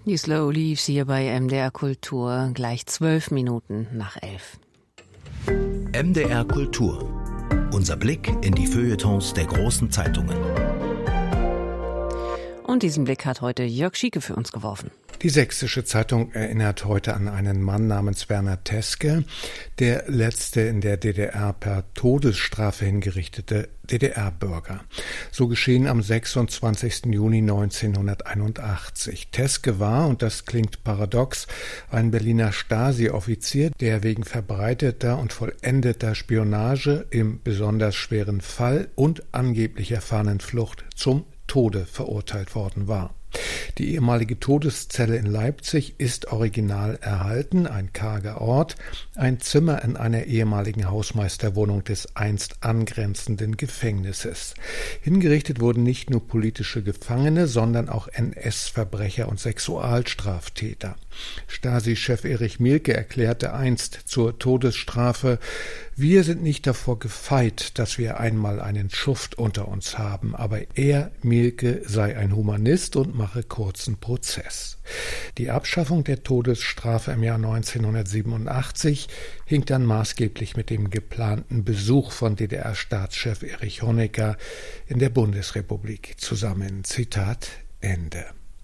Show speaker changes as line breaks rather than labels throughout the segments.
Die Slow Leaves hier bei MDR Kultur, gleich 12 Minuten nach 11.
MDR Kultur. Unser Blick in die Feuilletons der großen Zeitungen.
Und diesen Blick hat heute Jörg Schieke für uns geworfen.
Die Sächsische Zeitung erinnert heute an einen Mann namens Werner Teske, der letzte in der DDR per Todesstrafe hingerichtete DDR-Bürger. So geschehen am 26. Juni 1981. Teske war, und das klingt paradox, ein Berliner Stasi-Offizier, der wegen verbreiteter und vollendeter Spionage im besonders schweren Fall und angeblicher Fahnenflucht zum Tode verurteilt worden war. Die ehemalige Todeszelle in Leipzig ist original erhalten, ein karger Ort, ein Zimmer in einer ehemaligen Hausmeisterwohnung des einst angrenzenden Gefängnisses. Hingerichtet wurden nicht nur politische Gefangene, sondern auch NS-Verbrecher und Sexualstraftäter. Stasi-Chef Erich Mielke erklärte einst zur Todesstrafe: Wir sind nicht davor gefeit, dass wir einmal einen Schuft unter uns haben, aber er, Mielke, sei ein Humanist und mache kurzen Prozess. Die Abschaffung der Todesstrafe im Jahr 1987 hing dann maßgeblich mit dem geplanten Besuch von DDR-Staatschef Erich Honecker in der Bundesrepublik zusammen. Zitat Ende.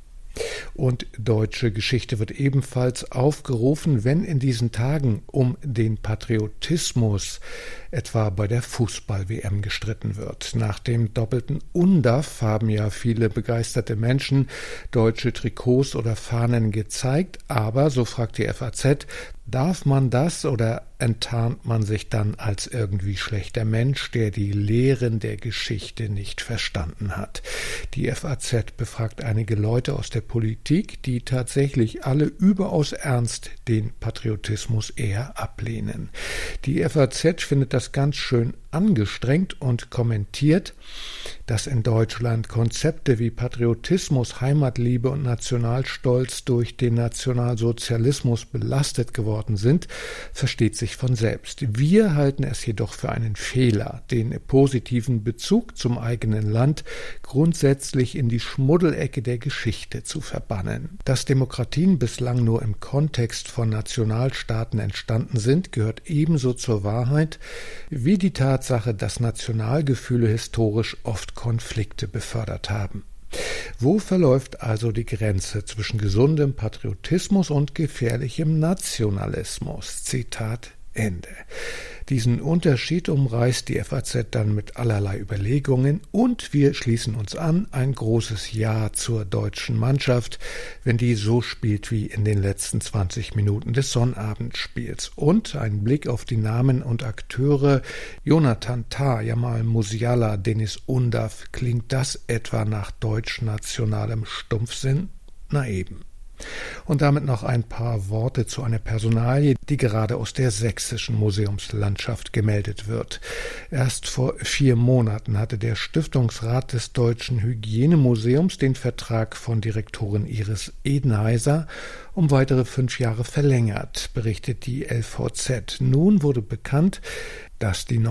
Und deutsche Geschichte wird ebenfalls aufgerufen, wenn in diesen Tagen um den Patriotismus etwa bei der Fußball-WM gestritten wird. Nach dem doppelten Undaff haben ja viele begeisterte Menschen deutsche Trikots oder Fahnen gezeigt, aber, so fragt die FAZ, darf man das oder enttarnt man sich dann als irgendwie schlechter Mensch, der die Lehren der Geschichte nicht verstanden hat? Die FAZ befragt einige Leute aus der Politik, die tatsächlich alle überaus ernst den Patriotismus eher ablehnen. Die FAZ findet das ganz schön angestrengt und kommentiert, dass in Deutschland Konzepte wie Patriotismus, Heimatliebe und Nationalstolz durch den Nationalsozialismus belastet geworden sind, versteht sich von selbst. Wir halten es jedoch für einen Fehler, den positiven Bezug zum eigenen Land grundsätzlich in die Schmuddelecke der Geschichte zu verbannen. Dass Demokratien bislang nur im Kontext von Nationalstaaten entstanden sind, gehört ebenso zur Wahrheit wie die Tatsache, dass Nationalgefühle historisch oft Konflikte befördert haben. Wo verläuft also die Grenze zwischen gesundem Patriotismus und gefährlichem Nationalismus? Zitat Ende. Diesen Unterschied umreißt die FAZ dann mit allerlei Überlegungen und wir schließen uns an, ein großes Ja zur deutschen Mannschaft, wenn die so spielt wie in den letzten 20 Minuten des Sonnabendspiels. Und ein Blick auf die Namen und Akteure: Jonathan Tah, Jamal Musiala, Deniz Undav. Klingt das etwa nach deutsch-nationalem Stumpfsinn? Na eben. Und damit noch ein paar Worte zu einer Personalie, die gerade aus der sächsischen Museumslandschaft gemeldet wird. Erst vor 4 Monaten hatte der Stiftungsrat des Deutschen Hygienemuseums den Vertrag von Direktorin Iris Edenheiser um weitere 5 Jahre verlängert, berichtet die LVZ. Nun wurde bekannt, dass die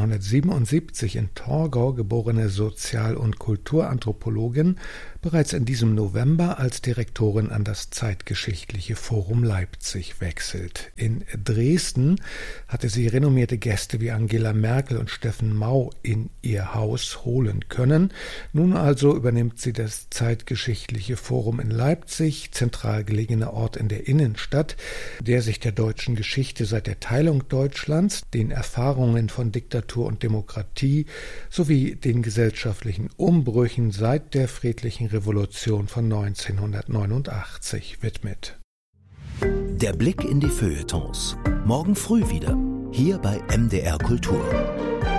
1977 in Torgau geborene Sozial- und Kulturanthropologin bereits in diesem November als Direktorin an das Zeitgeschichtliche Forum Leipzig wechselt. In Dresden hatte sie renommierte Gäste wie Angela Merkel und Steffen Mau in ihr Haus holen können. Nun also übernimmt sie das Zeitgeschichtliche Forum in Leipzig, zentral gelegener Ort in der Innenstadt, der sich der deutschen Geschichte seit der Teilung Deutschlands, den Erfahrungen von Diktatur und Demokratie sowie den gesellschaftlichen Umbrüchen seit der friedlichen Revolution von 1989 widmet.
Der Blick in die Feuilletons. Morgen früh wieder, hier bei MDR Kultur.